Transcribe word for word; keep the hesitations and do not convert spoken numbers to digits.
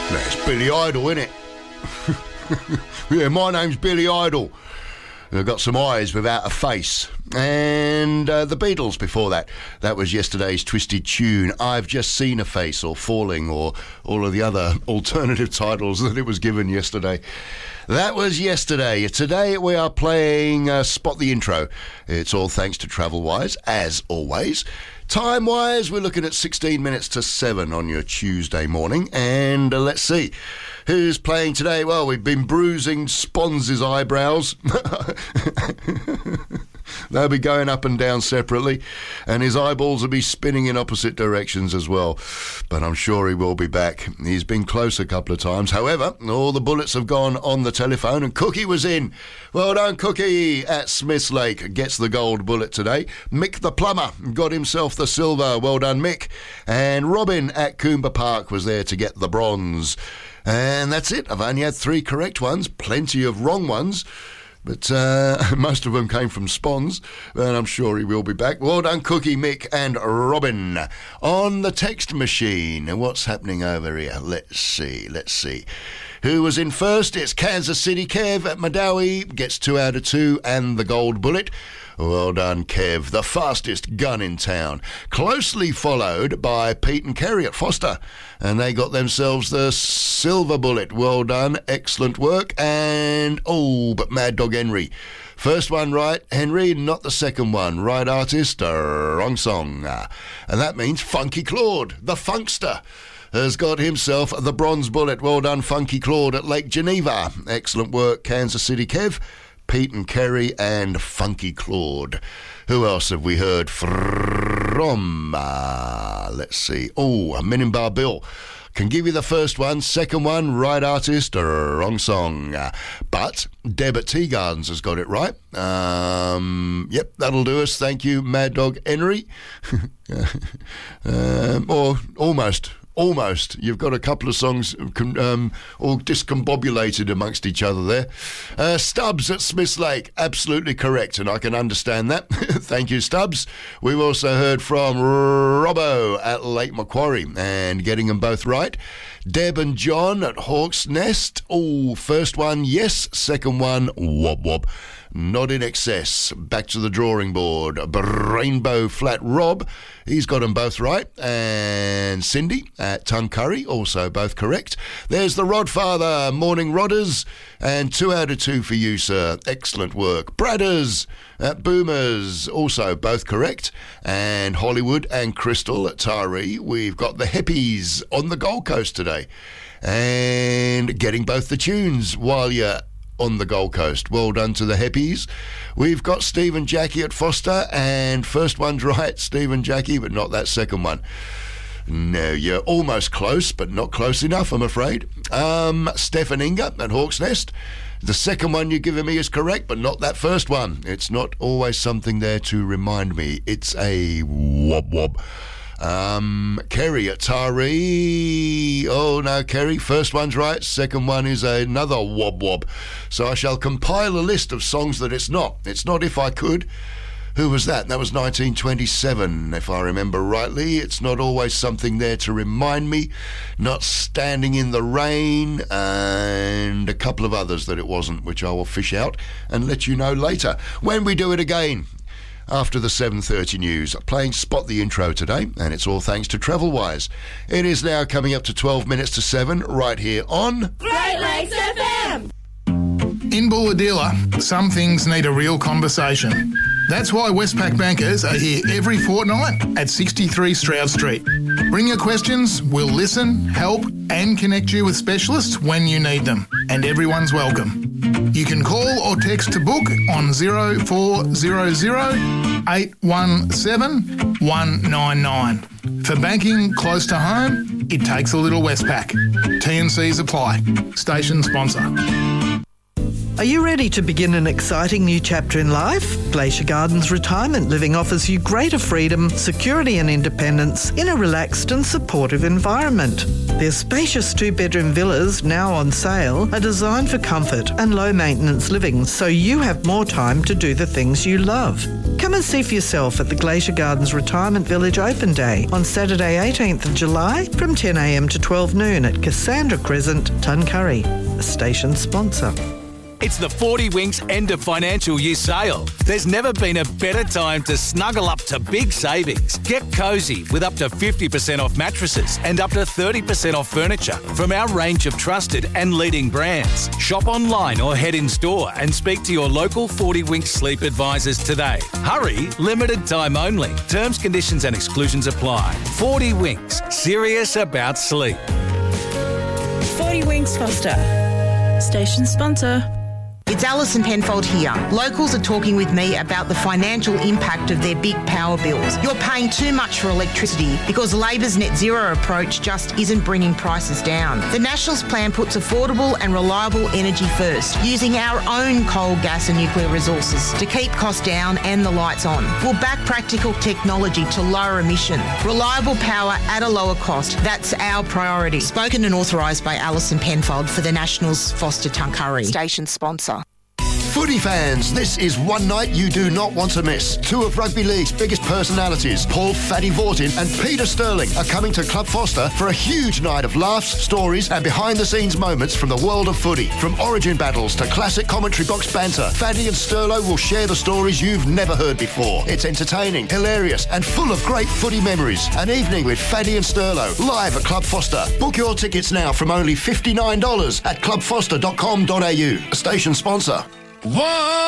That's Billy Idol, isn't it? Yeah, my name's Billy Idol. I've got some eyes without a face. And uh, the Beatles before that. That was yesterday's twisted tune, I've Just Seen a Face, or Falling, or all of the other alternative titles that it was given yesterday. That was yesterday. Today we are playing uh, Spot the Intro. It's all thanks to Travelwise, as always. Time-wise, we're looking at sixteen minutes to seven on your Tuesday morning. And uh, let's see. Who's playing today? Well, we've been bruising Spons' eyebrows. They'll be going up and down separately, and his eyeballs will be spinning in opposite directions as well. But I'm sure he will be back. He's been close a couple of times. However, all the bullets have gone on the telephone, and Cookie was in. Well done, Cookie, at Smiths Lake. Gets the gold bullet today. Mick the plumber got himself the silver. Well done, Mick. And Robin at Coomber Park was there to get the bronze. And that's it. I've only had three correct ones, plenty of wrong ones, but uh, most of them came from Spons, and I'm sure he will be back. Well done, Cookie, Mick and Robin. On the text machine, and what's happening over here? Let's see, let's see. Who was in first? It's Kansas City Kev at Madawi, gets two out of two and the gold bullet. Well done, Kev, the fastest gun in town. Closely followed by Pete and Kerry at Foster, and they got themselves the silver bullet. Well done, excellent work. And, oh, but Mad Dog Henry. First one right, Henry, not the second one. Right artist, uh, wrong song. Uh, and that means Funky Claude, the funkster, has got himself the bronze bullet. Well done, Funky Claude at Lake Geneva. Excellent work, Kansas City Kev, Pete and Kerry and Funky Claude. Who else have we heard from? Uh, let's see. Oh, Minimbar Bill. Can give you the first one. Second one, right artist, wrong song. Uh, but Deb at Tea Gardens has got it right. Um, yep, that'll do us. Thank you, Mad Dog Henry. um, or almost. Almost. You've got a couple of songs um, all discombobulated amongst each other there. Uh, Stubbs at Smiths Lake, absolutely correct, and I can understand that. Thank you, Stubbs. We've also heard from Robbo at Lake Macquarie, and getting them both right. Deb and John at Hawk's Nest. Oh, first one, yes. Second one, wob wob. Not in excess. Back to the drawing board. Rainbow Flat Rob, he's got them both right. And Cindy at Tuncurry, also both correct. There's the Rodfather, Morning Rodders, and two out of two for you, sir. Excellent work. Bradders at Boomers, also both correct. And Hollywood and Crystal at Taree, we've got the Hippies on the Gold Coast today. And getting both the tunes while you're on the Gold Coast. Well done to the Heppies. We've got Steve and Jackie at Foster, and first one's right, Steve and Jackie, but not that second one. No, you're almost close, but not close enough, I'm afraid. Um, Steph and Inga at Hawk's Nest. The second one you're giving me is correct, but not that first one. It's not always something there to remind me. It's a wob wob. Um, Kerry at Taree. Oh no, Kerry, first one's right, second one is another wob wob. So I shall compile a list of songs that it's not. It's not If I Could. Who was that? That was nineteen twenty-seven, if I remember rightly. It's not always something there to remind me. Not Standing in the Rain, and a couple of others that it wasn't, which I will fish out and let you know later when we do it again. After the seven thirty news, playing Spot the Intro today, and it's all thanks to Travelwise. It is now coming up to twelve minutes to seven, right here on Great Lakes F M. In Bulahdelah, some things need a real conversation. That's why Westpac bankers are here every fortnight at sixty-three Stroud Street. Bring your questions, we'll listen, help and connect you with specialists when you need them. And everyone's welcome. You can call or text to book on zero four zero zero eight one seven one nine nine. For banking close to home, it takes a little Westpac. T and Cs apply. Station sponsor. Are you ready to begin an exciting new chapter in life? Glacier Gardens Retirement Living offers you greater freedom, security and independence in a relaxed and supportive environment. Their spacious two-bedroom villas, now on sale, are designed for comfort and low-maintenance living, so you have more time to do the things you love. Come and see for yourself at the Glacier Gardens Retirement Village Open Day on Saturday eighteenth of July from ten a m to twelve noon at Cassandra Crescent, Tuncurry, a station sponsor. It's the forty Winks end of financial year sale. There's never been a better time to snuggle up to big savings. Get cosy with up to fifty percent off mattresses and up to thirty percent off furniture from our range of trusted and leading brands. Shop online or head in store and speak to your local forty Winks sleep advisors today. Hurry, limited time only. Terms, conditions and exclusions apply. forty Winks, serious about sleep. forty Winks Foster, station sponsor. It's Alison Penfold here. Locals are talking with me about the financial impact of their big power bills. You're paying too much for electricity because Labor's net zero approach just isn't bringing prices down. The Nationals plan puts affordable and reliable energy first, using our own coal, gas and nuclear resources to keep costs down and the lights on. We'll back practical technology to lower emission. Reliable power at a lower cost. That's our priority. Spoken and authorised by Alison Penfold for the Nationals Foster Tuncurry. Station sponsor. Footy fans, this is one night you do not want to miss. Two of rugby league's biggest personalities, Paul Fatty Vortin and Peter Sterling, are coming to Club Foster for a huge night of laughs, stories and behind-the-scenes moments from the world of footy. From origin battles to classic commentary box banter, Fatty and Sterlo will share the stories you've never heard before. It's entertaining, hilarious and full of great footy memories. An evening with Fatty and Sterlo, live at Club Foster. Book your tickets now from only fifty-nine dollars at club foster dot com dot a u. A station sponsor. One.